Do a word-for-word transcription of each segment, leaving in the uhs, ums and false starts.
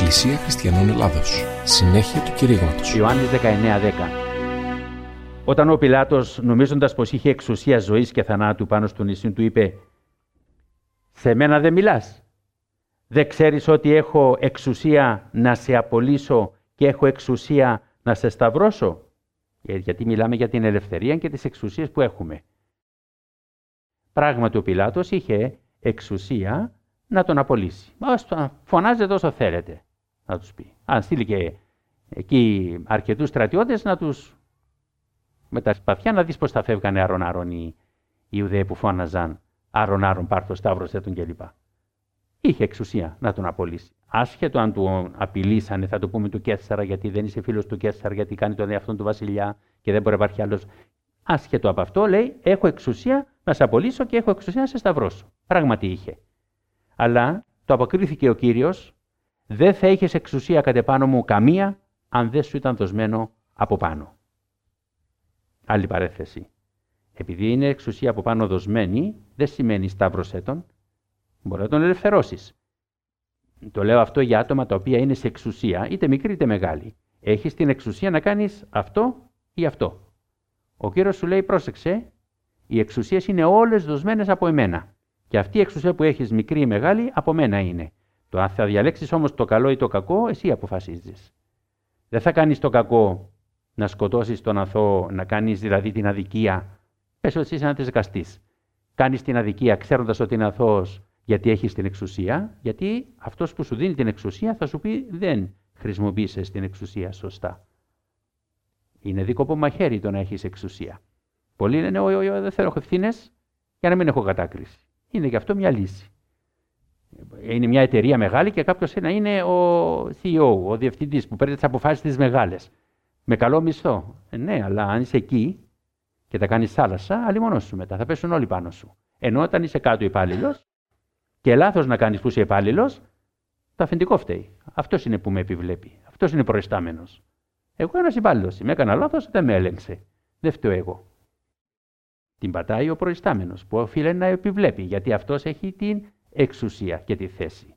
Εκκλησία Χριστιανών Ελλάδος. Συνέχεια του κηρύγματος. Ιωάννης δεκαεννέα δέκα. Όταν ο Πιλάτος, νομίζοντας πως είχε εξουσία ζωής και θανάτου πάνω στο νησί, του είπε «Σε μένα δεν μιλάς? Δεν ξέρεις ότι έχω εξουσία να σε απολύσω και έχω εξουσία να σε σταυρώσω?» Γιατί μιλάμε για την ελευθερία και τις εξουσίες που έχουμε. Πράγματι ο Πιλάτος είχε εξουσία να τον απολύσει. Φωνάζετε όσο θέλετε, να τους πει. Αν στείλει και εκεί αρκετούς στρατιώτες να τους με τα σπαθιά να δεις πως θα φεύγανε άρον-άρον οι Ιουδαίοι που φώναζαν άρον-άρον πάρ' το σταύρωσέ τον κλπ. Είχε εξουσία να τον απολύσει. Άσχετο αν του απειλήσανε, θα το πούμε του Καίσαρα, γιατί δεν είσαι φίλος του Καίσαρα, γιατί κάνει τον εαυτόν του βασιλιά και δεν μπορεί να υπάρχει άλλος. Άσχετο από αυτό, λέει: έχω εξουσία να σε απολύσω και έχω εξουσία να σε σταυρώσω. Πράγματι είχε. Αλλά το αποκρίθηκε ο Κύριος: δεν θα είχες εξουσία κατ' επάνω μου καμία, αν δεν σου ήταν δοσμένο από πάνω. Άλλη παρέθεση. Επειδή είναι εξουσία από πάνω δοσμένη, δεν σημαίνει σταύρωσέ τον. Μπορεί να τον ελευθερώσεις. Το λέω αυτό για άτομα τα οποία είναι σε εξουσία, είτε μικρή είτε μεγάλη. Έχεις την εξουσία να κάνεις αυτό ή αυτό. Ο Κύριος σου λέει: πρόσεξε, οι εξουσίες είναι όλες δοσμένες από εμένα. Και αυτή η εξουσία που έχεις, μικρή ή μεγάλη, από μένα είναι. Το αν θα διαλέξεις όμως το καλό ή το κακό, εσύ αποφασίζεις. Δεν θα κάνεις το κακό να σκοτώσεις τον αθώο, να κάνεις δηλαδή την αδικία. Πες ότι είσαι ένας δικαστής. Κάνεις την αδικία ξέροντας ότι είναι αθώος, γιατί έχεις την εξουσία, γιατί αυτός που σου δίνει την εξουσία θα σου πει: δεν χρησιμοποίησες την εξουσία σωστά. Είναι δίκοπο μαχαίρι το να έχεις εξουσία. Πολλοί λένε: όχι, δεν θέλω ευθύνες για να μην έχω κατάκριση. Είναι και αυτό μια λύση. Είναι μια εταιρεία μεγάλη και κάποιος να είναι ο σι ι ο, ο διευθυντής που παίρνει τις αποφάσεις τις μεγάλες. Με καλό μισθό. Ε, ναι, αλλά αν είσαι εκεί και τα κάνεις θάλασσα, αλλημονός σου μετά. Θα πέσουν όλοι πάνω σου. Ενώ όταν είσαι κάτω υπάλληλος και λάθος να κάνεις που είσαι υπάλληλος, το αφεντικό φταίει. Αυτός είναι που με επιβλέπει. Αυτός είναι προϊστάμενος. Εγώ ένας υπάλληλος είμαι. Έκανα λάθος, δεν με έλεγξε. Δεν φταίω εγώ. Την πατάει ο προϊστάμενος που οφείλει να επιβλέπει, γιατί αυτός έχει την εξουσία και τη θέση.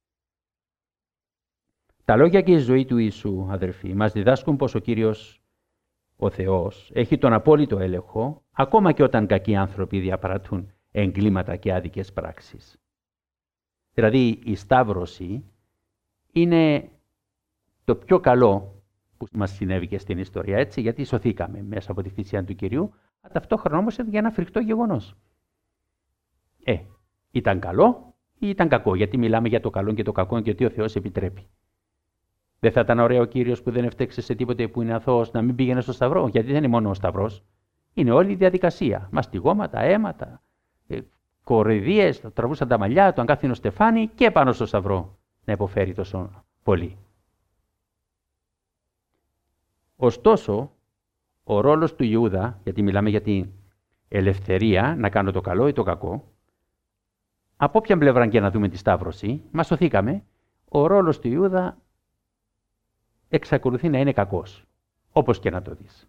Τα λόγια και η ζωή του Ιησού, αδερφοί, μας διδάσκουν πως ο Κύριος, ο Θεός, έχει τον απόλυτο έλεγχο, ακόμα και όταν κακοί άνθρωποι διαπράττουν εγκλήματα και άδικες πράξεις. Δηλαδή, η σταύρωση είναι το πιο καλό που μας συνέβη και στην ιστορία, έτσι, γιατί σωθήκαμε μέσα από τη θυσία του Κυρίου, αλλά ταυτόχρονα όμως για ένα φρικτό γεγονός. Ε, ήταν καλό ή ήταν κακό, γιατί μιλάμε για το καλό και το κακό και τι ο Θεός επιτρέπει. Δεν θα ήταν ωραίο ο Κύριος που δεν έφταξε σε τίποτε που είναι αθώος να μην πήγαινε στο σταυρό, γιατί δεν είναι μόνο ο σταυρός. Είναι όλη η διαδικασία. Μαστιγώματα, αίματα, ε, κοροϊδίες, τραβούσαν τα μαλλιά, το αγκάθινο στεφάνι και πάνω στο σταυρό να υποφέρει τόσο πολύ. Ωστόσο, ο ρόλος του Ιούδα, γιατί μιλάμε για την ελευθερία να κάνω το καλό ή το κακό, από όποια πλευρά και να δούμε τη σταύρωση, μας σωθήκαμε, ο ρόλος του Ιούδα εξακολουθεί να είναι κακός, όπως και να το δεις.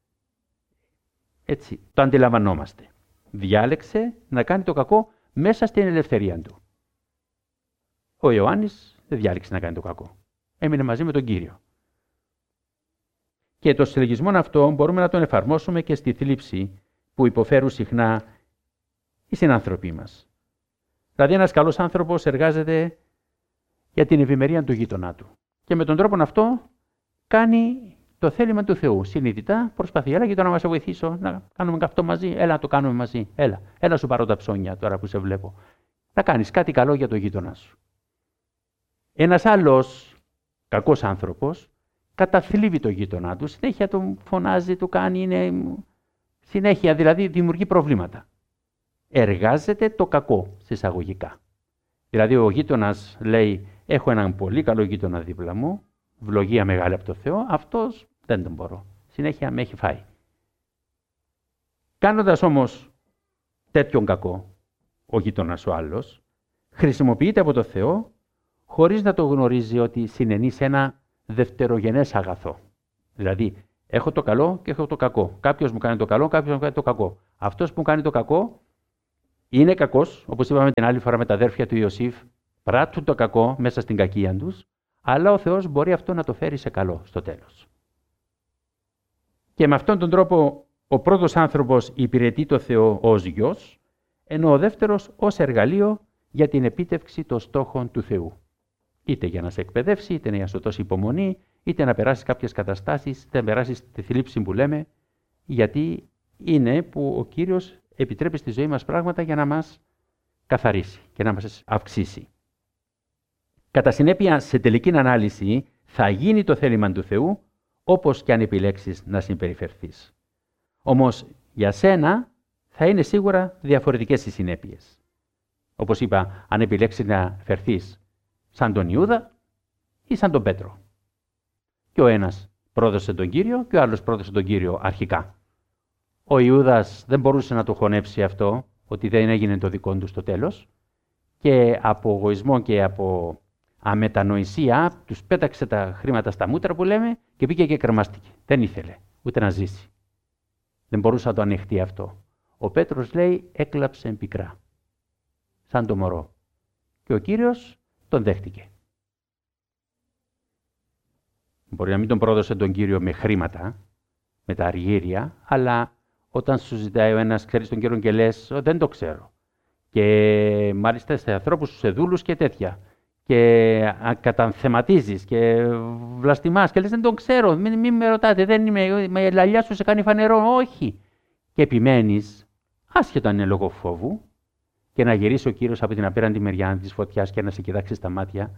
Έτσι, το αντιλαμβανόμαστε. Διάλεξε να κάνει το κακό μέσα στην ελευθερία του. Ο Ιωάννης δεν διάλεξε να κάνει το κακό. Έμεινε μαζί με τον Κύριο. Και το συλλογισμό αυτό μπορούμε να τον εφαρμόσουμε και στη θλίψη που υποφέρουν συχνά οι συνάνθρωποι μας. Δηλαδή ένας καλός άνθρωπος εργάζεται για την ευημερία του γείτονά του. Και με τον τρόπο αυτό κάνει το θέλημα του Θεού. Συνειδητά προσπαθεί. Έλα γείτονα να σε βοηθήσω, να κάνουμε αυτό μαζί. Έλα να το κάνουμε μαζί. Έλα, έλα σου πάρω τα ψώνια τώρα που σε βλέπω. Να κάνεις κάτι καλό για το γείτονα σου. Ένας άλλος κακός άνθρωπος καταθλίβει το γείτονά του, συνέχεια τον φωνάζει, του κάνει, είναι συνέχεια, δηλαδή δημιουργεί προβλήματα. Εργάζεται το κακό, συσσαγωγικά. Δηλαδή ο γείτονας λέει: έχω έναν πολύ καλό γείτονα δίπλα μου, ευλογία μεγάλη από το Θεό, αυτός δεν τον μπορώ. Συνέχεια με έχει φάει. Κάνοντας όμως τέτοιον κακό, ο γείτονας ο άλλος, χρησιμοποιείται από το Θεό χωρίς να το γνωρίζει ότι συνενεί σε ένα δευτερογενές αγαθό. Δηλαδή, έχω το καλό και έχω το κακό. Κάποιος μου κάνει το καλό, κάποιος μου κάνει το κακό. Αυτός που μου κάνει το κακό είναι κακός, όπως είπαμε την άλλη φορά με τα αδέρφια του Ιωσήφ, πράττουν το κακό μέσα στην κακία τους, αλλά ο Θεός μπορεί αυτό να το φέρει σε καλό στο τέλος. Και με αυτόν τον τρόπο ο πρώτος άνθρωπος υπηρετεί το Θεό ως γιος, ενώ ο δεύτερος ως εργαλείο για την επίτευξη των στόχων του Θεού. Είτε για να σε εκπαιδεύσει, είτε να σου δώσει υπομονή, είτε να περάσεις κάποιες καταστάσεις, είτε να περάσεις τη θλίψη που λέμε, γιατί είναι που ο Κύριος επιτρέπει στη ζωή μας πράγματα για να μας καθαρίσει και να μας αυξήσει. Κατά συνέπεια, σε τελική ανάλυση, θα γίνει το θέλημα του Θεού, όπως και αν επιλέξεις να συμπεριφερθείς. Όμως, για σένα θα είναι σίγουρα διαφορετικές οι συνέπειες. Όπως είπα, αν επιλέξεις να φερθείς σαν τον Ιούδα ή σαν τον Πέτρο. Και ο ένας πρόδωσε τον Κύριο και ο άλλος πρόδωσε τον Κύριο αρχικά. Ο Ιούδας δεν μπορούσε να το χωνέψει αυτό, ότι δεν έγινε το δικό του στο τέλος, και από εγωισμό και από αμετανοησία τους πέταξε τα χρήματα στα μούτρα που λέμε και πήγε και κρεμάστηκε. Δεν ήθελε ούτε να ζήσει. Δεν μπορούσε να το ανεχτεί αυτό. Ο Πέτρος λέει έκλαψε πικρά, σαν το μωρό. Και ο Κύριος τον δέχτηκε. Μπορεί να μην τον πρόδωσε τον Κύριο με χρήματα, με τα αργύρια, αλλά όταν σου ζητάει ο ένας, ξέρεις τον Κύριο και λες, δεν το ξέρω. Και μάλιστα σε ανθρώπους, σε δούλους και τέτοια. Και κατανθεματίζεις και βλαστημάς και λες δεν τον ξέρω, μην, μην με ρωτάτε, δεν είμαι, με λαλιά σου σε κάνει φανερό, όχι. Και επιμένεις, άσχετο αν είναι λόγω φόβου, και να γυρίσει ο Κύριος από την απέραντη μεριά της φωτιάς και να σε κοιτάξει στα μάτια.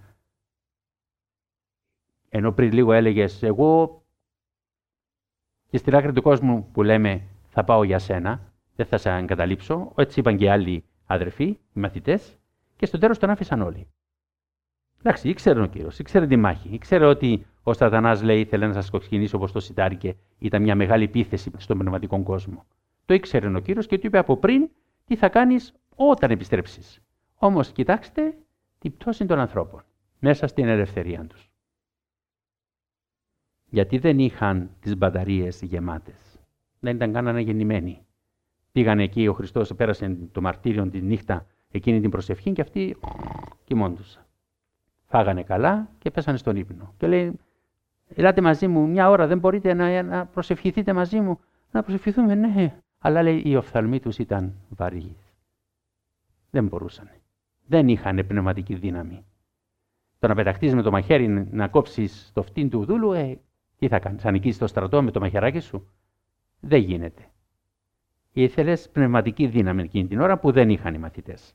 Ενώ πριν λίγο έλεγες, εγώ και στην άκρη του κόσμου που λέμε θα πάω για σένα, δεν θα σε εγκαταλείψω, έτσι είπαν και άλλοι αδερφοί, οι μαθητές, και στο τέλος τον άφησαν όλοι. Εντάξει, ήξερε ο Κύριος, ήξερε τη μάχη, ήξερε ότι ο Σατανάς λέει ήθελε να σας κοσκινήσει όπως το σιτάρι και ήταν μια μεγάλη επίθεση στον πνευματικό κόσμο. Το ήξερε ο Κύριος και του είπε από πριν τι θα κάνεις όταν επιστρέψεις. Όμως κοιτάξτε την πτώση των ανθρώπων μέσα στην ελευθερία τους. Γιατί δεν είχαν τις μπαταρίες γεμάτες. Δεν ήταν καν αναγεννημένοι. Πήγαν εκεί, ο Χριστός πέρασε το μαρτύριο τη νύχτα εκείνη την προσευχή και αυτοί κοιμώντουσαν. Φάγανε καλά και πέσανε στον ύπνο. Και λέει, ελάτε μαζί μου, μια ώρα δεν μπορείτε να, να προσευχηθείτε μαζί μου. Να προσευχηθούμε, ναι. Αλλά λέει, οι οφθαλμοί τους ήταν βαρύς. Δεν μπορούσαν. Δεν είχαν πνευματική δύναμη. Το να πεταχτείς με το μαχαίρι, να κόψεις το φτύν του δούλου, ε, τι θα κάνεις, θα νικήσεις το στρατό με το μαχαιράκι σου. Δεν γίνεται. Ήθελες πνευματική δύναμη εκείνη την ώρα που δεν είχαν οι μαθητές.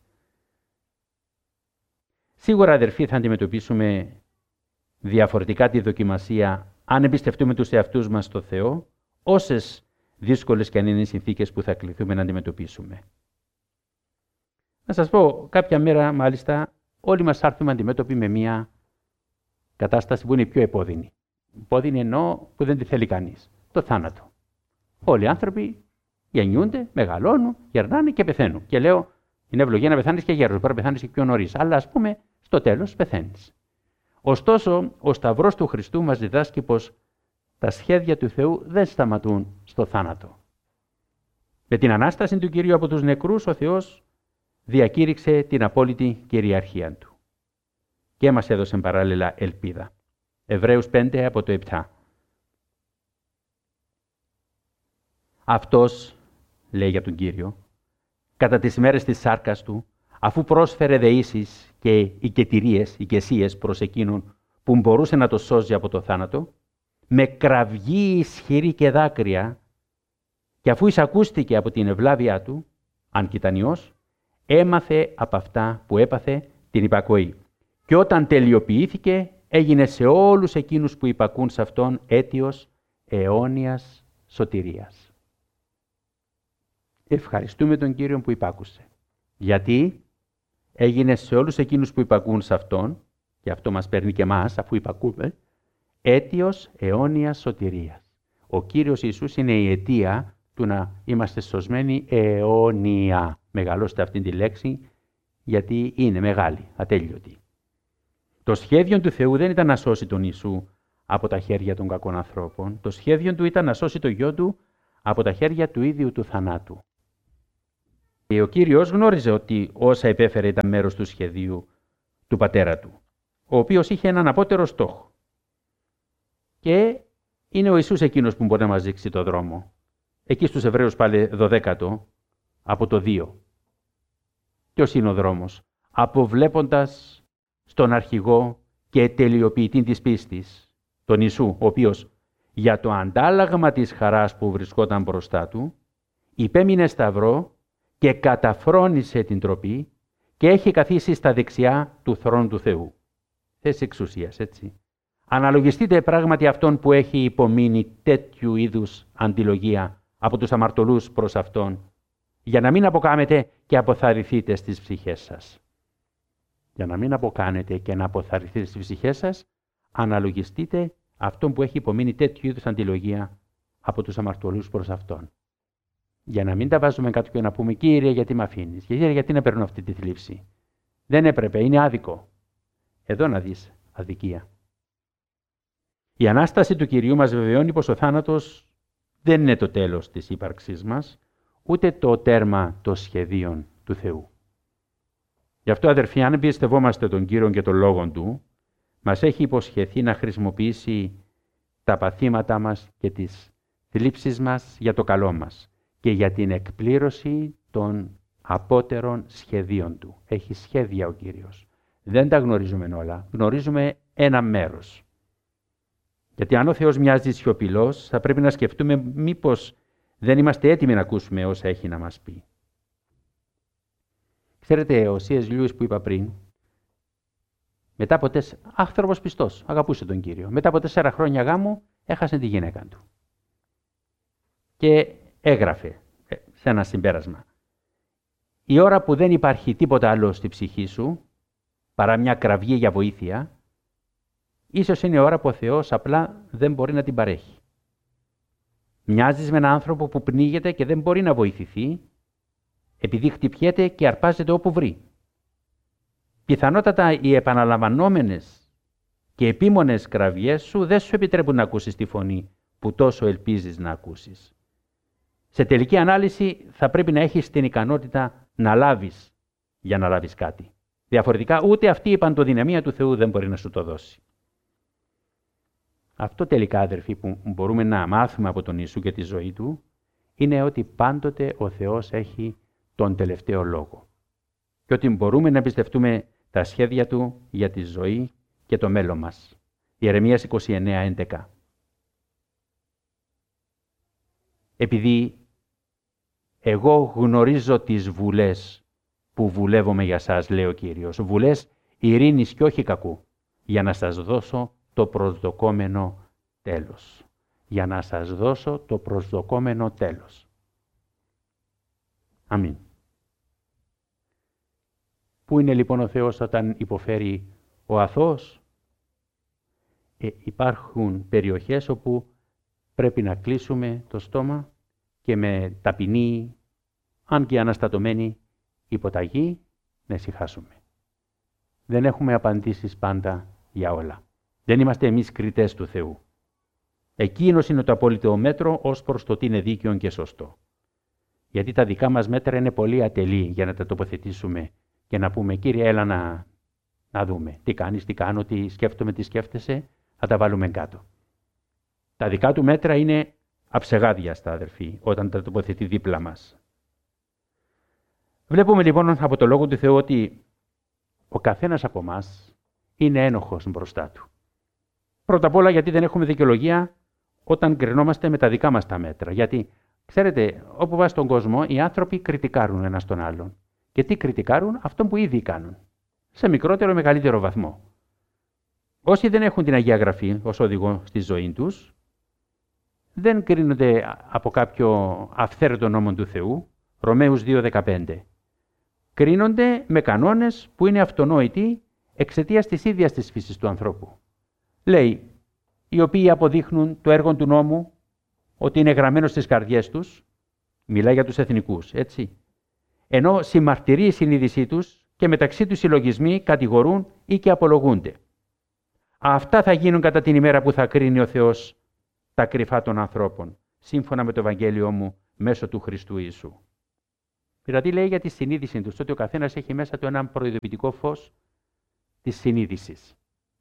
Σίγουρα, αδερφοί, θα αντιμετωπίσουμε διαφορετικά τη δοκιμασία αν εμπιστευτούμε τους εαυτούς μας στο Θεό, όσες δύσκολες και αν είναι οι συνθήκες που θα κληθούμε να αντιμετωπίσουμε. Να σας πω, κάποια μέρα μάλιστα όλοι μας θα έρθουμε αντιμέτωποι με μια κατάσταση που είναι πιο επώδυνη. Επώδυνη εννοώ που δεν τη θέλει κανείς. Το θάνατο. Όλοι οι άνθρωποι γεννιούνται, μεγαλώνουν, γερνάνε και πεθαίνουν. Και λέω, είναι ευλογία να πεθάνεις και γέρος, μπορεί να πεθάνεις και πιο νωρίς. Αλλά ας πούμε, στο τέλος πεθαίνεις. Ωστόσο, ο Σταυρός του Χριστού μας διδάσκει πως τα σχέδια του Θεού δεν σταματούν στο θάνατο. Με την Ανάσταση του Κυρίου από τους νεκρούς, ο Θεός διακήρυξε την απόλυτη κυριαρχία Του. Και μας έδωσε παράλληλα ελπίδα. Εβραίους πέντε από το επτά. Αυτός, λέει για τον Κύριο, κατά τις μέρες της σάρκας Του, αφού πρόσφερε δεήσεις και οικετηρίες, οικεσίες προς εκείνον που μπορούσε να το σώζει από το θάνατο, με κραυγή ισχυρή και δάκρυα, και αφού εισακούστηκε από την ευλάβειά Του, αν κι ήταν Υιός, έμαθε από αυτά που έπαθε την υπακοή. Και όταν τελειοποιήθηκε, έγινε σε όλους εκείνους που υπακούν σε Αυτόν αίτιος αιώνιας σωτηρίας. Ευχαριστούμε τον Κύριο που υπάκουσε. Γιατί έγινε σε όλους εκείνους που υπακούν σε Αυτόν, και αυτό μας παίρνει και εμάς αφού υπακούμε, αίτιος αιώνιας σωτηρίας. Ο Κύριος Ιησούς είναι η αιτία του να είμαστε σωσμένοι αιώνια. Μεγαλώστε αυτή τη λέξη, γιατί είναι μεγάλη, ατέλειωτη. Το σχέδιο του Θεού δεν ήταν να σώσει τον Ιησού από τα χέρια των κακών ανθρώπων. Το σχέδιο του ήταν να σώσει το γιο του από τα χέρια του ίδιου του θανάτου. Και ο Κύριος γνώριζε ότι όσα επέφερε ήταν μέρος του σχεδίου του πατέρα του. ο οποίος είχε έναν απότερο στόχο. Και είναι ο Ιησούς εκείνος που μπορεί να μας δείξει το δρόμο. Εκεί στους Εβραίους πάλι δωδέκατο, από το δύο. Ποιος είναι ο δρόμος? Αποβλέποντας στον αρχηγό και τελειοποιητή της πίστης, τον Ιησού, ο οποίος για το αντάλλαγμα της χαράς που βρισκόταν μπροστά του, υπέμεινε σταυρό και καταφρόνησε την τροπή και έχει καθίσει στα δεξιά του θρόνου του Θεού. Θέση εξουσίας, έτσι. Αναλογιστείτε πράγματι αυτόν που έχει υπομείνει τέτοιου είδους αντιλογία από τους αμαρτωλούς προς αυτόν, για να μην αποκάμετε και αποθαρρυθείτε στις ψυχές σας. Για να μην αποκάνετε και να αποθαρρυθείτε στις ψυχές σας, αναλογιστείτε αυτόν που έχει υπομείνει τέτοιου είδους αντιλογία από τους αμαρτωλούς προς αυτόν. Για να μην τα βάζουμε κάτω και να πούμε «Κύριε, γιατί με αφήνεις? Κύριε, γιατί να παίρνω αυτή τη θλίψη? Δεν έπρεπε, είναι άδικο». Εδώ να δεις αδικία. Η Ανάσταση του Κυρίου μας βεβαιώνει πως ο θάνατος δεν είναι το τέλος της ύπαρξής μας, ούτε το τέρμα των σχεδίων του Θεού. Γι' αυτό, αδερφοί, αν εμπιστευόμαστε τον Κύριο και τον Λόγον Του, μας έχει υποσχεθεί να χρησιμοποιήσει τα παθήματά μας και τις θλίψεις μας για το καλό μας και για την εκπλήρωση των απότερων σχεδίων Του. Έχει σχέδια ο Κύριος. Δεν τα γνωρίζουμε όλα. Γνωρίζουμε ένα μέρος. Γιατί αν ο Θεός μοιάζει σιωπηλός, θα πρέπει να σκεφτούμε μήπως δεν είμαστε έτοιμοι να ακούσουμε όσα έχει να μας πει. Ξέρετε, ο Σι Ες Λιούις που είπα πριν, μετά από τέσσερα... άνθρωπος πιστός, αγαπούσε τον Κύριο. Μετά από τέσσερα χρόνια γάμου, έχασε τη γυναίκα του. Και έγραφε σε ένα συμπέρασμα. Η ώρα που δεν υπάρχει τίποτα άλλο στη ψυχή σου, παρά μια κραυγή για βοήθεια, ίσως είναι η ώρα που ο Θεός απλά δεν μπορεί να την παρέχει. Μοιάζεις με έναν άνθρωπο που πνίγεται και δεν μπορεί να βοηθηθεί, επειδή χτυπιέται και αρπάζεται όπου βρει. Πιθανότατα οι επαναλαμβανόμενες και επίμονες κραυγές σου δεν σου επιτρέπουν να ακούσεις τη φωνή που τόσο ελπίζεις να ακούσεις. Σε τελική ανάλυση θα πρέπει να έχεις την ικανότητα να λάβεις για να λάβεις κάτι. Διαφορετικά ούτε αυτή η παντοδυναμία του Θεού δεν μπορεί να σου το δώσει. Αυτό τελικά, αδερφοί, που μπορούμε να μάθουμε από τον Ιησού και τη ζωή Του, είναι ότι πάντοτε ο Θεός έχει τον τελευταίο λόγο. Και ότι μπορούμε να εμπιστευτούμε τα σχέδια Του για τη ζωή και το μέλλον μας. Ιερεμίας είκοσι εννέα έντεκα. Επειδή εγώ γνωρίζω τις βουλές που βουλεύομαι για σας, λέει ο Κύριος, βουλές ειρήνης και όχι κακού, για να σας δώσω το προσδοκόμενο τέλος. Για να σας δώσω το προσδοκόμενο τέλος. Αμήν. Πού είναι λοιπόν ο Θεός όταν υποφέρει ο αθώος? Ε, υπάρχουν περιοχές όπου πρέπει να κλείσουμε το στόμα και με ταπεινή, αν και αναστατωμένη υποταγή, να ησυχάσουμε. Δεν έχουμε απαντήσεις πάντα για όλα. Δεν είμαστε εμείς κριτές του Θεού. Εκείνος είναι το απόλυτο μέτρο ως προς το τι είναι δίκαιο και σωστό. Γιατί τα δικά μας μέτρα είναι πολύ ατελή για να τα τοποθετήσουμε και να πούμε «Κύριε, έλα να, να δούμε τι κάνεις, τι κάνω, τι σκέφτομαι, τι σκέφτεσαι, θα τα βάλουμε κάτω». Τα δικά του μέτρα είναι αψεγάδιαστα, αδερφοί, όταν τα τοποθετεί δίπλα μας. Βλέπουμε λοιπόν από το Λόγο του Θεού ότι ο καθένας από εμάς είναι ένοχος μπροστά του. Πρώτα απ' όλα γιατί δεν έχουμε δικαιολογία όταν κρινόμαστε με τα δικά μας τα μέτρα. Γιατί, ξέρετε, όπου βάζει στον κόσμο, οι άνθρωποι κριτικάρουν ένας τον άλλον. Και τι κριτικάρουν? Αυτόν που ήδη κάνουν. Σε μικρότερο ή μεγαλύτερο βαθμό. Όσοι δεν έχουν την Αγία Γραφή ως οδηγό στη ζωή τους, δεν κρίνονται από κάποιο αυθαίρετο νόμο του Θεού, Ρωμαίους δύο δεκαπέντε. Κρίνονται με κανόνες που είναι αυτονόητοι εξαιτίας της ίδιας της φύσης του ανθρώπου. Λέει, οι οποίοι αποδείχνουν το έργο του νόμου ότι είναι γραμμένο στις καρδιές τους, μιλάει για τους εθνικούς, έτσι. Ενώ συμμαρτυρεί η συνείδησή τους και μεταξύ τους συλλογισμοί κατηγορούν ή και απολογούνται. Αυτά θα γίνουν κατά την ημέρα που θα κρίνει ο Θεός τα κρυφά των ανθρώπων, σύμφωνα με το Ευαγγέλιο μου μέσω του Χριστού Ιησού. Δηλαδή λέει για τη συνείδηση τους, ότι ο καθένας έχει μέσα του έναν προειδοποιητικό φως της συνείδησης.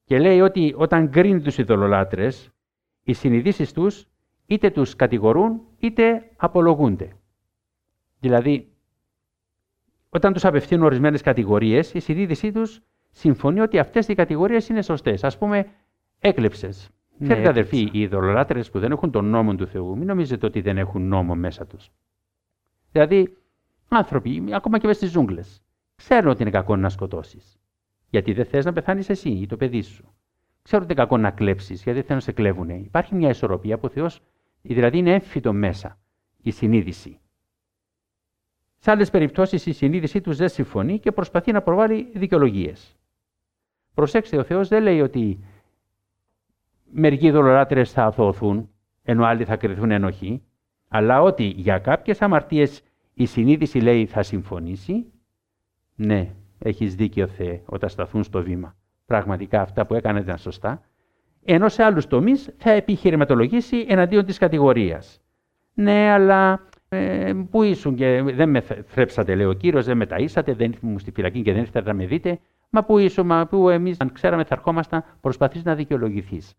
Και λέει ότι όταν κρίνει τους ειδωλολάτρες, οι συνειδήσεις τους είτε τους κατηγορούν είτε απολογούνται. Δηλαδή, όταν τους απευθύνουν ορισμένες κατηγορίες, η συνείδησή τους συμφωνεί ότι αυτές οι κατηγορίες είναι σωστές. Ας πούμε, έκλεψες. Ναι, ξέρετε, αδερφοί, οι ειδωλολάτρες που δεν έχουν τον νόμο του Θεού, μην νομίζετε ότι δεν έχουν νόμο μέσα τους. Δηλαδή, άνθρωποι, ακόμα και μέσα στις ζούγκλες, ξέρουν ότι είναι κακό να σκοτώσεις. Γιατί δεν θες να πεθάνεις εσύ ή το παιδί σου. Ξέρουν ότι είναι κακό να κλέψεις, γιατί δεν θέλουν να σε κλέβουν. Υπάρχει μια ισορροπία που ο Θεός, δηλαδή είναι έμφυτο μέσα, η συνείδηση. Σε άλλες περιπτώσεις η συνείδησή τους δεν συμφωνεί και προσπαθεί να προβάλλει δικαιολογίες. Προσέξτε, ο Θεός δεν λέει ότι μερικοί ειδωλολάτρες θα αθωωωθούν, ενώ άλλοι θα κριθούν ενοχή, αλλά ότι για κάποιες αμαρτίες η συνείδηση λέει θα συμφωνήσει. Ναι, έχεις δίκιο Θεέ, όταν σταθούν στο βήμα. Πραγματικά αυτά που έκανε ήταν σωστά. Ενώ σε άλλους τομείς θα επιχειρηματολογήσει εναντίον της κατηγορίας. Ναι, αλλά ε, πού ήσουν και δεν με θρέψατε, λέει ο Κύριος, δεν με ταΐσατε, δεν ήρθατε στη φυλακή και δεν ήρθατε να με δείτε. Μα πού ήσουν, μα πού εμείς, αν ξέραμε θα ερχόμασταν, προσπαθείς να δικαιολογηθείς.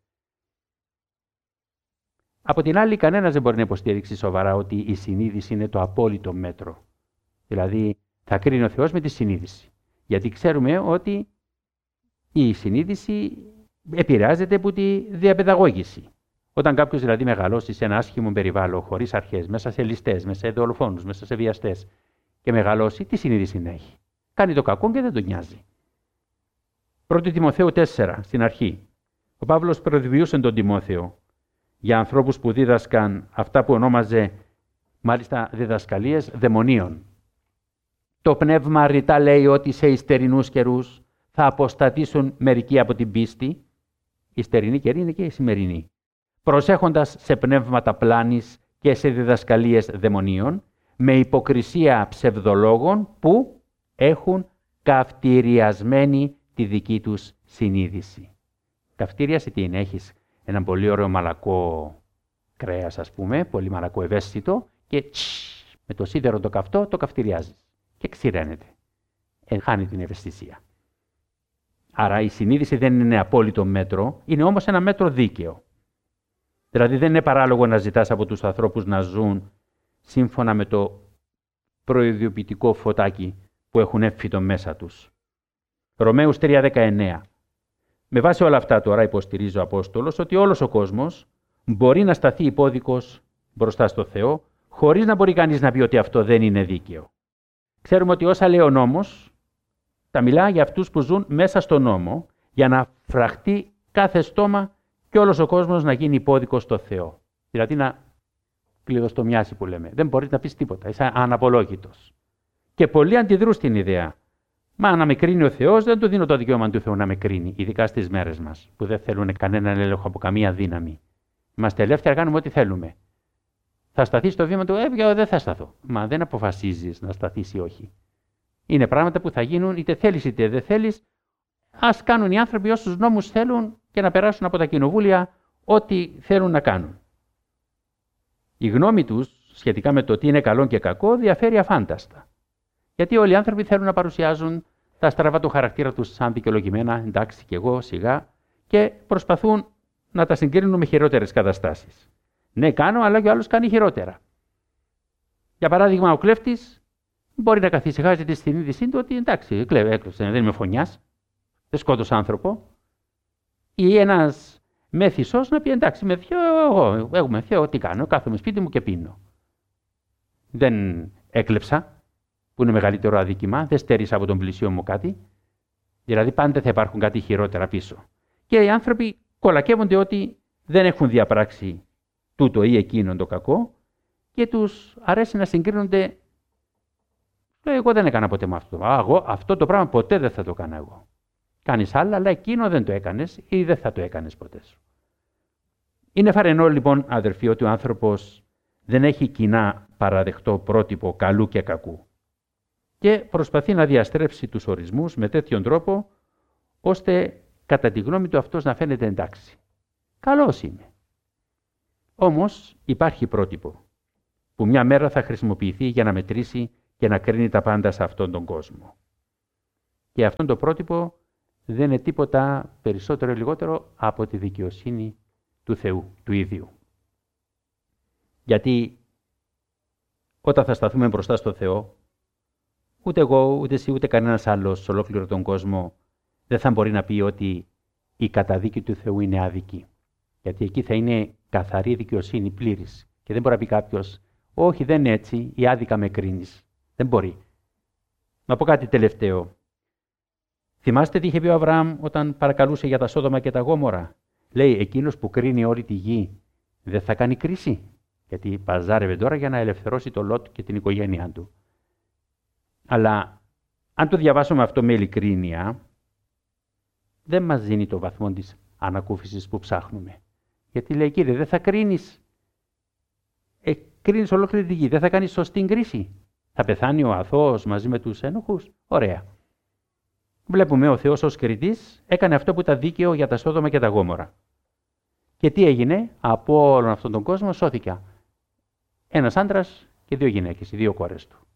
Από την άλλη, κανένας δεν μπορεί να υποστηρίξει σοβαρά ότι η συνείδηση είναι το απόλυτο μέτρο. Δηλαδή, θα κρίνει ο Θεός με τη συνείδηση. Γιατί ξέρουμε ότι η συνείδηση επηρεάζεται από τη διαπαιδαγώγηση. Όταν κάποιος δηλαδή μεγαλώσει σε ένα άσχημο περιβάλλον, χωρίς αρχές, μέσα σε ληστές, μέσα σε δολοφόνους, μέσα σε βιαστές και μεγαλώσει, τι συνείδηση να έχει? Κάνει το κακό και δεν τον νοιάζει. πρώτη Τιμοθέου τέσσερα, στην αρχή. Ο Παύλος προειδοποιούσε τον Τιμόθεο για ανθρώπους που δίδασκαν αυτά που ονόμαζε μάλιστα διδασκαλίες δαιμονίων. Το πνεύμα ρητά λέει ότι σε υστερινούς καιρούς θα αποστατήσουν μερικοί από την πίστη. Η στερινή καιρή είναι και η σημερινή. Προσέχοντας σε πνεύματα πλάνης και σε διδασκαλίες δαιμονίων, με υποκρισία ψευδολόγων που έχουν καυτηριασμένη τη δική τους συνείδηση. Καυτήριαση τι είναι? Έχεις έναν πολύ ωραίο μαλακό κρέας, ας πούμε, πολύ μαλακό ευαίσθητο και τσ, με το σίδερο το καυτό το καυτηριάζεις και ξηραίνεται. Ε, χάνει την ευαισθησία. Άρα η συνείδηση δεν είναι απόλυτο μέτρο, είναι όμως ένα μέτρο δίκαιο. Δηλαδή δεν είναι παράλογο να ζητάς από τους ανθρώπους να ζουν σύμφωνα με το προειδοποιητικό φωτάκι που έχουν έμφυτο μέσα τους. Ρωμαίους τρία δεκαεννέα. Με βάση όλα αυτά τώρα υποστηρίζει ο Απόστολος ότι όλος ο κόσμος μπορεί να σταθεί υπόδικος μπροστά στο Θεό, χωρίς να μπορεί κανείς να πει ότι αυτό δεν είναι δίκαιο. Ξέρουμε ότι όσα λέει ο νόμος, τα μιλά για αυτούς που ζουν μέσα στο νόμο, για να φραχτεί κάθε στόμα και όλος ο κόσμος να γίνει υπόδικος στο Θεό. Δηλαδή να κλειδοστομιάσει που λέμε. Δεν μπορείς να πεις τίποτα, είσαι αναπολόγητος. Και πολλοί αντιδρούν στην ιδέα. Μα να με κρίνει ο Θεός, δεν του δίνω το δικαίωμα του Θεού να με κρίνει, ειδικά στις μέρες μας, που δεν θέλουν κανέναν έλεγχο από καμία δύναμη. Είμαστε ελεύθεροι να κάνουμε ό,τι θέλουμε. Θα σταθεί στο βήμα του, ε, δεν θα σταθώ. Μα δεν αποφασίζεις να σταθείς ή όχι. Είναι πράγματα που θα γίνουν είτε θέλεις είτε δεν θέλεις. Ας κάνουν οι άνθρωποι όσους νόμους θέλουν και να περάσουν από τα κοινοβούλια ό,τι θέλουν να κάνουν. Η γνώμη τους σχετικά με το τι είναι καλό και κακό διαφέρει αφάνταστα. Γιατί όλοι οι άνθρωποι θέλουν να παρουσιάζουν τα στραβά του χαρακτήρα τους σαν δικαιολογημένα, εντάξει και εγώ σιγά, και προσπαθούν να τα συγκρίνουν με χειρότερες καταστάσεις. Ναι, κάνω, αλλά και ο άλλος κάνει χειρότερα. Για παράδειγμα, ο κλέφτης μπορεί να καθησυχάζει τη συνείδησή του ότι εντάξει, έκλεψε, δεν είμαι φωνιάς, δεν σκότωσα άνθρωπο. Ή ένας μέθησος να πει εντάξει, με θείο, εγώ, εγώ με θείο, τι κάνω, κάθομαι σπίτι μου και πίνω. Δεν έκλεψα, που είναι μεγαλύτερο αδίκημα, δεν στέρισα από τον πλησίο μου κάτι. Δηλαδή πάντα θα υπάρχουν κάτι χειρότερα πίσω. Και οι άνθρωποι κολακεύονται ότι δεν έχουν διαπράξει τούτο ή εκείνον το κακό και τους αρέσει να συγκρίνονται. Λέω, εγώ δεν έκανα ποτέ με αυτό. Α, εγώ αυτό το πράγμα ποτέ δεν θα το έκανα εγώ. Κάνεις άλλα, αλλά εκείνο δεν το έκανες ή δεν θα το έκανες ποτέ σου. Είναι φαρενό λοιπόν, αδερφοί, ότι ο άνθρωπος δεν έχει κοινά παραδεχτό πρότυπο καλού και κακού και προσπαθεί να διαστρέψει τους ορισμούς με τέτοιον τρόπο, ώστε κατά τη γνώμη του αυτός να φαίνεται εντάξει. Καλός είμαι. Όμως υπάρχει πρότυπο, που μια μέρα θα χρησιμοποιηθεί για να μετρήσει και να κρίνει τα πάντα σε αυτόν τον κόσμο. Και αυτόν το πρότυπο δεν είναι τίποτα περισσότερο ή λιγότερο από τη δικαιοσύνη του Θεού, του ίδιου. Γιατί όταν θα σταθούμε μπροστά στο Θεό, ούτε εγώ, ούτε εσύ, ούτε κανένας άλλος σε ολόκληρο τον κόσμο δεν θα μπορεί να πει ότι η καταδίκη του Θεού είναι άδικη. Γιατί εκεί θα είναι καθαρή δικαιοσύνη, πλήρης. Και δεν μπορεί να πει κάποιος, όχι δεν είναι έτσι, ή άδικα με κρίνεις. Δεν μπορεί. Να πω κάτι τελευταίο. Θυμάστε τι είχε πει ο Αβραάμ όταν παρακαλούσε για τα Σόδομα και τα Γόμορα? Λέει, εκείνος που κρίνει όλη τη γη δεν θα κάνει κρίση? Γιατί παζάρευε τώρα για να ελευθερώσει το Λότ και την οικογένειά του. Αλλά αν το διαβάσουμε αυτό με ειλικρίνεια, δεν μας δίνει το βαθμό της ανακούφισης που ψάχνουμε. Γιατί λέει, κύριε, δεν θα κρίνεις. Ε, κρίνεις ολόκληρη τη γη, δεν θα κάνεις σωστή κρίση. Θα πεθάνει ο αθώος μαζί με τους ένοχους. Ωραία. Βλέπουμε ο Θεός ως κριτής έκανε αυτό που ήταν δίκαιο για τα Σόδομα και τα Γόμορα. Και τι έγινε? Από όλον αυτόν τον κόσμο σώθηκε ένας άντρας και δύο γυναίκες, οι δύο κόρες του.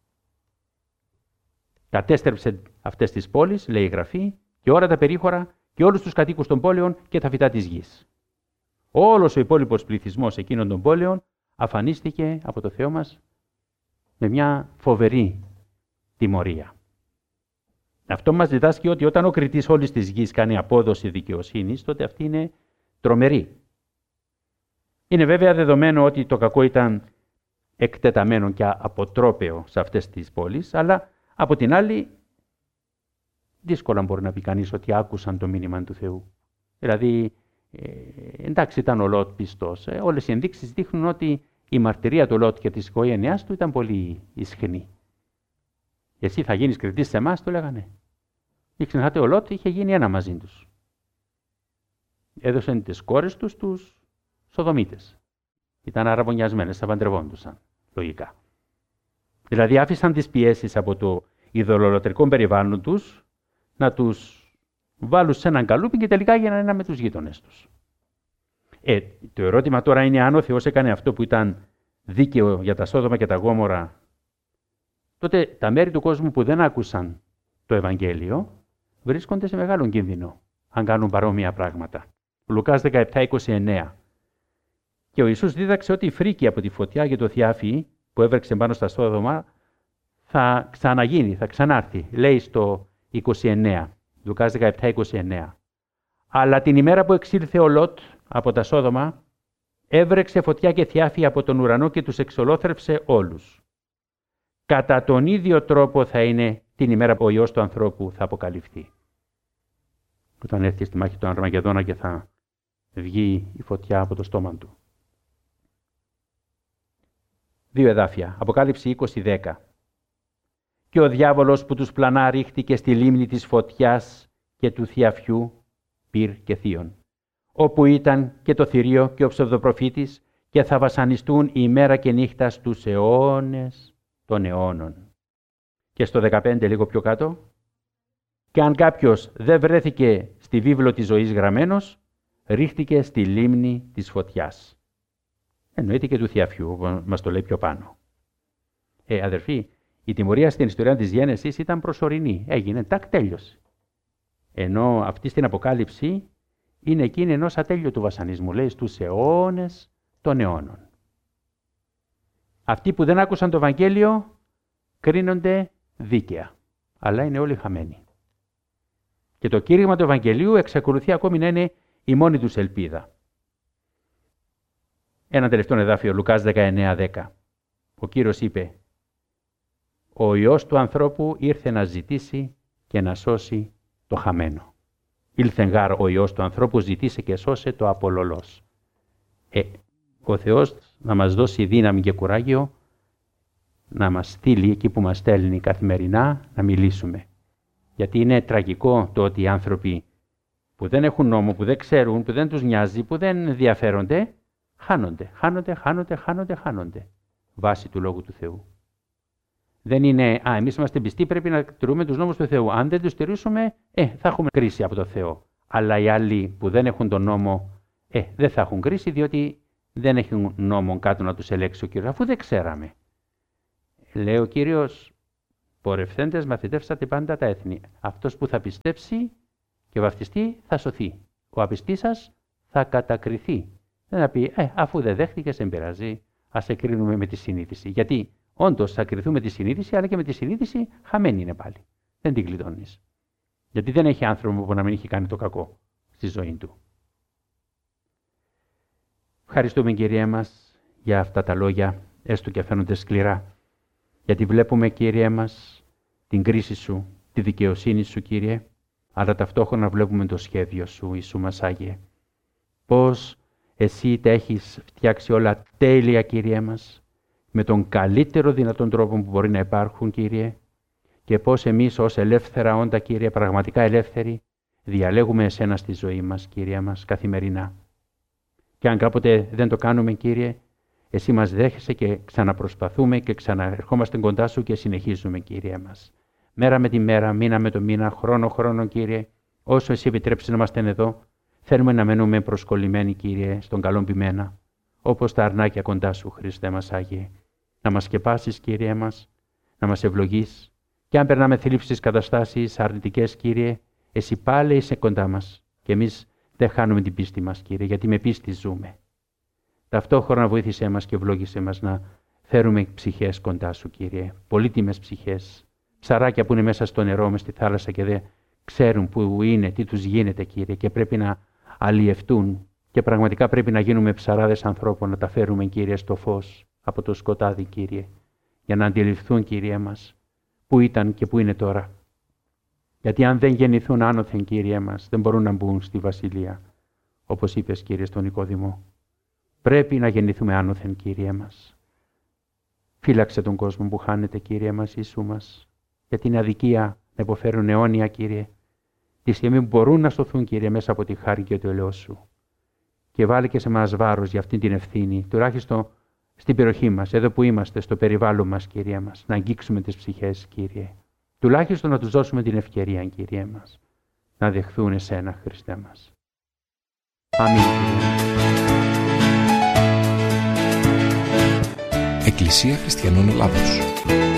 Κατέστρεψε αυτές τις πόλεις, λέει η Γραφή, και όλα τα περίχωρα και όλους τους κατοίκους των πόλεων και τα φυτά της γης. Όλος ο υπόλοιπος πληθυσμός εκείνων των πόλεων αφανίστηκε από το Θεό μας με μια φοβερή τιμωρία. Αυτό μας διδάσκει ότι όταν ο κριτής όλης της γης κάνει απόδοση δικαιοσύνης, τότε αυτή είναι τρομερή. Είναι βέβαια δεδομένο ότι το κακό ήταν εκτεταμένο και αποτρόπαιο σε αυτές τις πόλεις, αλλά από την άλλη δύσκολα μπορεί να πει κανείς ότι άκουσαν το μήνυμα του Θεού. Δηλαδή, ε, εντάξει ήταν ο Λότ πιστός, ε, όλες οι ενδείξεις δείχνουν ότι η μαρτυρία του Λότ και της οικογένειάς του ήταν πολύ ισχυρή. Εσύ θα γίνεις κριτής σε εμάς, το λέγανε. Ή ξεχνάτε, ο Λότ είχε γίνει ένα μαζί τους. Έδωσαν τις κόρες τους στους Σοδομίτες. Ήταν αραβωνιασμένες, απαντρευόντουσαν, λογικά. Δηλαδή άφησαν τις πιέσεις από το ειδωλολατρικό περιβάλλον τους να τους βάλουν σε έναν καλούπι και τελικά έγιναν ένα με τους γείτονες τους. Ε, το ερώτημα τώρα είναι αν ο Θεός έκανε αυτό που ήταν δίκαιο για τα Σόδομα και τα Γόμορα, τότε τα μέρη του κόσμου που δεν άκουσαν το Ευαγγέλιο βρίσκονται σε μεγάλο κίνδυνο αν κάνουν παρόμοια πράγματα. Λουκάς δεκαεπτά είκοσι εννέα. Και ο Ιησούς δίδαξε ότι η φρίκη από τη φωτιά και το θιάφι που έβρεξε πάνω στα Σόδομα θα ξαναγίνει, θα ξανάρθει. Λέει στο είκοσι εννέα, Λουκάς δεκαεπτά είκοσι εννέα. Αλλά την ημέρα που εξήλθε ο Λότ από τα Σόδομα, έβρεξε φωτιά και θιάφι από τον ουρανό και τους εξολόθρεψε όλους. Κατά τον ίδιο τρόπο θα είναι την ημέρα που ο Υιός του ανθρώπου θα αποκαλυφθεί. Όταν έρθει στη μάχη του Αρμαγεδόνα και θα βγει η φωτιά από το στόμα του. Δύο εδάφια. Αποκάλυψη είκοσι δέκα. Και ο διάβολος που τους πλανά ρίχτηκε στη λίμνη της φωτιάς και του θιαφιού, πυρ και θείον, όπου ήταν και το θηρίο και ο ψευδοπροφήτης και θα βασανιστούν ημέρα και νύχτα στους αιώνες των αιώνων. Και στο δεκαπέντε λίγο πιο κάτω. Και αν κάποιος δεν βρέθηκε στη βίβλο της ζωής γραμμένος, ρίχτηκε στη λίμνη της φωτιάς. Εννοείται και του θιαφιού, μας το λέει πιο πάνω. Ε, αδερφοί, η τιμωρία στην ιστορία της Γένεσης ήταν προσωρινή. Έγινε, τάκ, τέλειωσε. Ενώ αυτή στην Αποκάλυψη είναι εκείνη ενός ατέλειωτου βασανισμού, λέει στους αιώνες των αιώνων. Αυτοί που δεν άκουσαν το Ευαγγέλιο κρίνονται δίκαια, αλλά είναι όλοι χαμένοι. Και το κήρυγμα του Ευαγγελίου εξακολουθεί ακόμη να είναι η μόνη τους ελπίδα. Ένα τελευταίο εδάφιο, Λουκάς δεκαεννέα δέκα. Ο Κύριος είπε, ο Υιός του ανθρώπου ήρθε να ζητήσει και να σώσει το χαμένο. Ήλθεν γάρ ο Υιός του ανθρώπου, ζητήσε και σώσε το απολωλός. Ε, ο Θεός να μας δώσει δύναμη και κουράγιο, να μας στείλει εκεί που μας στέλνει καθημερινά να μιλήσουμε. Γιατί είναι τραγικό το ότι οι άνθρωποι που δεν έχουν νόμο, που δεν ξέρουν, που δεν τους νοιάζει, που δεν ενδιαφέρονται, χάνονται, χάνονται, χάνονται, χάνονται, χάνονται. Βάση του Λόγου του Θεού. Δεν είναι, α, εμείς είμαστε πιστοί, πρέπει να τηρούμε τους νόμους του Θεού. Αν δεν τους τηρήσουμε, ε, θα έχουμε κρίση από το Θεό. Αλλά οι άλλοι που δεν έχουν τον νόμο, ε, δεν θα έχουν κρίση, διότι δεν έχουν νόμο κάτω να τους ελέξει ο Κύριος, αφού δεν ξέραμε. Λέει ο Κύριος, πορευθέντες μαθητεύσατε πάντα τα έθνη. Αυτός που θα πιστέψει και βαφτιστεί θα σωθεί. Ο απιστής σας θα κατακριθεί. Δεν θα πει, ε, αφού δεν δέχτηκες, δεν πειράζει, ας σε κρίνουμε με τη συνείδηση. Γιατί όντως θα κριθούμε με τη συνείδηση, αλλά και με τη συνείδηση χαμένη είναι πάλι. Δεν την γλιτώνεις. Γιατί δεν έχει άνθρωπο που να μην έχει κάνει το κακό στη ζωή του. Ευχαριστούμε, Κύριέ μας, για αυτά τα λόγια, έστω και φαίνονται σκληρά. Γιατί βλέπουμε, Κύριέ μας, την κρίση Σου, τη δικαιοσύνη Σου, Κύριε, αλλά ταυτόχρονα βλέπουμε το σχέδιο Σου, Ιησού μας Άγιε. Πώς Εσύ τα έχεις φτιάξει όλα τέλεια, Κύριέ μας, με τον καλύτερο δυνατόν τρόπο που μπορεί να υπάρχουν, Κύριε, και πώς εμείς ως ελεύθερα όντα, Κύριε, πραγματικά ελεύθεροι, διαλέγουμε Εσένα στη ζωή μας, Κύριε μας, καθημερινά. Και αν κάποτε δεν το κάνουμε, Κύριε, Εσύ μας δέχεσαι και ξαναπροσπαθούμε και ξαναερχόμαστε κοντά Σου και συνεχίζουμε, Κύριε μας. Μέρα με τη μέρα, μήνα με το μήνα, χρόνο χρόνο, Κύριε, όσο Εσύ επιτρέψεις να είμαστε εδώ, θέλουμε να μένουμε προσκολλημένοι, Κύριε, στον καλόν ποιμένα, όπως τα αρνάκια κοντά Σου, Χριστέ μας Άγιε. Να μας σκεπάσεις, Κύριε μας, να μας ευλογείς, και αν περνάμε θλίψεις καταστάσεις αρνητικές, Κύριε, Εσύ πάλι είσαι κοντά μας και εμείς δεν χάνουμε την πίστη μας, Κύριε, γιατί με πίστη ζούμε. Ταυτόχρονα βοήθησέ μας και ευλόγησέ μας να φέρουμε ψυχές κοντά Σου, Κύριε, πολύτιμες ψυχές, ψαράκια που είναι μέσα στο νερό, μες στη θάλασσα και δεν ξέρουν που είναι, τι τους γίνεται, Κύριε, και πρέπει να αλλιευτούν και πραγματικά πρέπει να γίνουμε ψαράδες ανθρώπων, να τα φέρουμε, Κύριε, στο φως από το σκοτάδι, Κύριε, για να αντιληφθούν, Κύριε μας, που ήταν και που είναι τώρα. Γιατί αν δεν γεννηθούν άνωθεν, Κύριε μας, δεν μπορούν να μπουν στη Βασιλεία, όπως είπες, Κύριε, στον Νικόδημο. Πρέπει να γεννηθούμε άνωθεν, Κύριε μας. Φύλαξε τον κόσμο που χάνεται, Κύριε μας, Ιησού μας, για την αδικία να υποφέρουν αιώνια, Κύριε, τη στιγμή που μπορούν να σωθούν, Κύριε, μέσα από τη χάρη και το ελαιό Σου. Και βάλε και σε μας βάρος για αυτή την ευθύνη, τουλάχιστον στην περιοχή μας, εδώ που είμαστε, στο περιβάλλον μας, Κύριε μας, να αγγίξουμε τις ψυχές, Κύριε. Τουλάχιστον να τους δώσουμε την ευκαιρία, Κύριε μας, να δεχθούν Εσένα, Χριστέ μας. Αμήν, Κύριε. Εκκλησία Χριστιανών Ελλάδος.